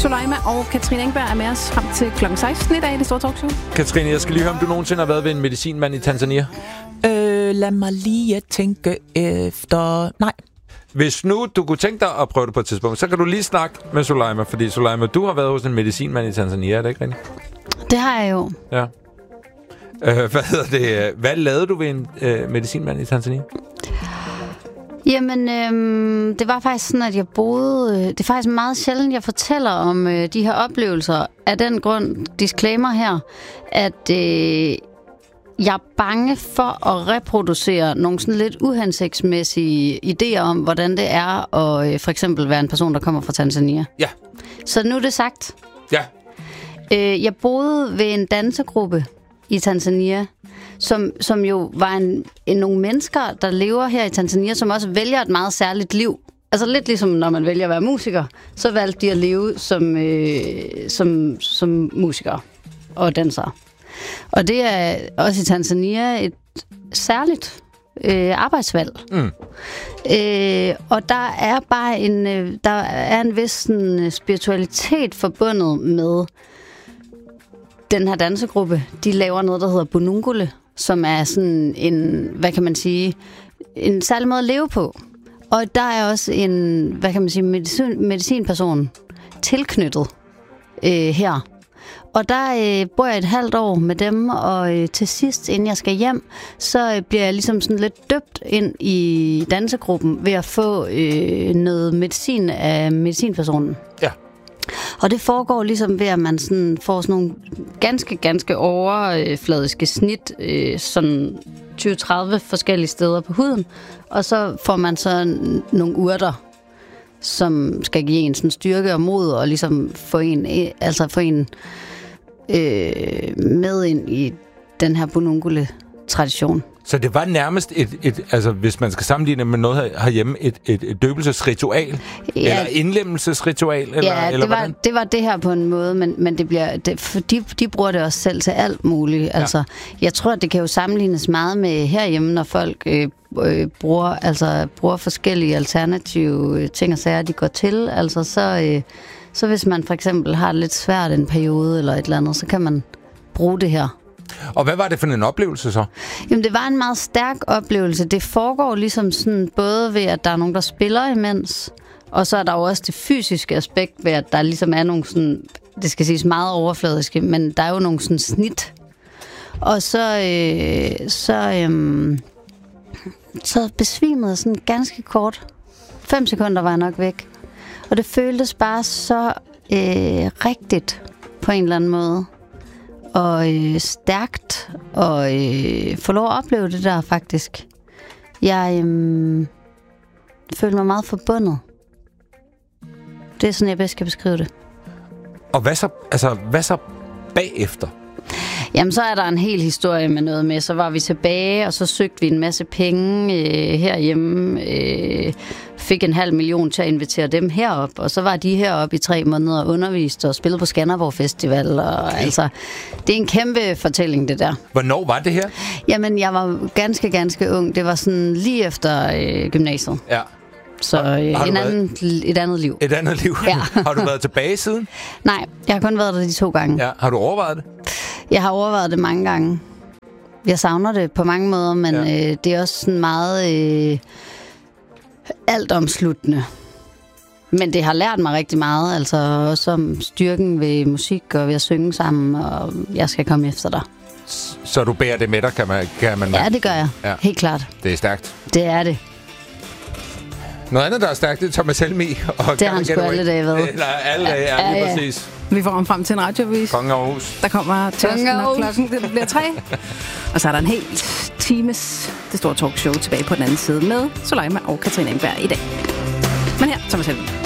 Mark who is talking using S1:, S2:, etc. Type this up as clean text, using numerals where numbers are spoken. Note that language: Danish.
S1: Soleima og Katrine Engberg er med os frem til kl. 16 i dag i det store talkshow.
S2: Katrine, jeg skal lige høre, om du nogensinde har været ved en medicinmand i Tanzania?
S3: Lad mig lige tænke efter... Nej.
S2: Hvis nu du kunne tænke dig at prøve det på et tidspunkt, så kan du lige snakke med Soleima, fordi Soleima, du har været hos en medicinmand i Tanzania, er det ikke rigtigt?
S4: Det har jeg jo.
S2: Ja. Hvad lavede du ved en medicinmand i Tanzania?
S4: Jamen, det var faktisk sådan, at jeg boede... Det er faktisk meget sjældent, jeg fortæller om de her oplevelser. Af den grund, disclaimer her, at jeg er bange for at reproducere nogle sådan lidt uhensigtsmæssige idéer om, hvordan det er at for eksempel være en person, der kommer fra Tanzania.
S2: Ja.
S4: Så nu er det sagt.
S2: Ja.
S4: Jeg boede ved en dansegruppe i Tanzania, som jo var nogle mennesker, der lever her i Tanzania, som også vælger et meget særligt liv. Altså lidt ligesom når man vælger at være musiker, så valgte de at leve som musikere og dansere. Og det er også i Tanzania et særligt arbejdsvalg. Mm. Og der er bare en vis sådan, spiritualitet forbundet med den her dansegruppe. De laver noget, der hedder Bunungule, som er sådan en, hvad kan man sige, en særlig måde at leve på. Og der er også en, hvad kan man sige, medicinperson tilknyttet her. Og der bor jeg et halvt år med dem, og til sidst, inden jeg skal hjem, så bliver jeg ligesom sådan lidt døbt ind i dansegruppen ved at få noget medicin af medicinpersonen. Ja. Og det foregår ligesom ved, at man sådan får sådan nogle ganske overfladiske snit, sådan 20-30 forskellige steder på huden, og så får man så nogle urter, som skal give en sådan styrke og mod, og ligesom få en med ind i den her Bunungule-tradition.
S2: Så det var nærmest altså hvis man skal sammenligne med noget herhjemme, et døbelsesritual? Ja. Eller indlemmelsesritual? Eller
S4: det var det her på en måde, men det bliver, de bruger det også selv til alt muligt. Altså, jeg tror, det kan jo sammenlignes meget med herhjemme, når folk bruger forskellige alternative ting og sager, de går til. Altså, så hvis man for eksempel har det lidt svært en periode eller et eller andet, så kan man bruge det her.
S2: Og hvad var det for en oplevelse så?
S4: Jamen, det var en meget stærk oplevelse. Det foregår ligesom sådan, både ved, at der er nogen, der spiller imens, og så er der jo også det fysiske aspekt ved, at der ligesom er nogle sådan, det skal siges meget overfladiske, men der er jo nogle sådan snit. Og så besvimede jeg sådan ganske kort. 5 sekunder var jeg nok væk. Og det føltes bare så rigtigt på en eller anden måde. Og stærkt, og få lov at opleve det der faktisk. Jeg følte mig meget forbundet. Det er sådan, jeg bedst kan beskrive det.
S2: Og hvad så bagefter?
S4: Jamen, så er der en hel historie med noget med. Så var vi tilbage, og så søgte vi en masse penge herhjemme. Fik 500.000 til at invitere dem herop. Og så var de heroppe i 3 måneder og underviste og spillede på Skanderborg Festival. Og, okay. Altså, det er en kæmpe fortælling, det der.
S2: Hvornår var det her?
S4: Jamen, jeg var ganske ung. Det var sådan lige efter gymnasiet. Ja. Så et andet liv.
S2: Et andet liv? Ja. Har du været tilbage siden?
S4: Nej, jeg har kun været der de 2 gange. Ja.
S2: Har du overvejet det?
S4: Jeg har overvejet det mange gange. Jeg savner det på mange måder, men det er også sådan meget altomsluttende. Men det har lært mig rigtig meget, altså også om styrken ved musik og ved at synge sammen, og jeg skal komme efter dig.
S2: Så du bærer det med dig, kan man
S4: Ja, det gør jeg. Ja. Helt klart.
S2: Det er stærkt.
S4: Det er det.
S2: Noget andet, der er stærkt, det er Thomas Helmig. Og
S4: det har han sgu alle dage ved.
S2: Alle dage, lige præcis.
S1: Vi får frem til en radiovis.
S2: Kongen af Aarhus.
S1: Der kommer tørsten, når klokken bliver 3. Og så er der en hel times det store talkshow tilbage på den anden side med Soleima og Katrine Engberg i dag. Men her, Thomas Helmig.